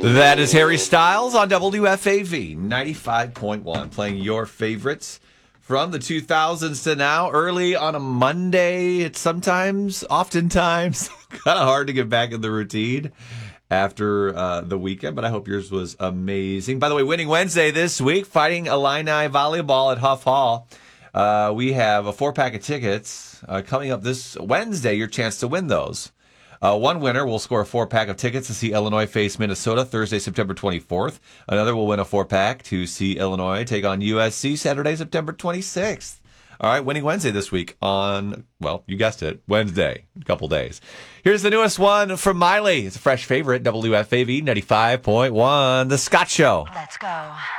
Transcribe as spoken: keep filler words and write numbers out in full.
That is Harry Styles on W F A V ninety-five point one, playing your favorites from the two thousands to now, early on a Monday. It's sometimes, oftentimes, kind of hard to get back in the routine after uh, the weekend, but I hope yours was amazing. By the way, Winning Wednesday this week, Fighting Illini Volleyball at Huff Hall. Uh, we have a four-pack of tickets uh, coming up this Wednesday, your chance to win those. Uh, one winner will score a four-pack of tickets to see Illinois face Minnesota Thursday, September twenty-fourth. Another will win a four-pack to see Illinois take on U S C Saturday, September twenty-sixth. All right, Winning Wednesday this week on, well, you guessed it, Wednesday, a couple days. Here's the newest one from Miley. It's a fresh favorite, W F A V ninety-five point one, The Scott Show. Let's go.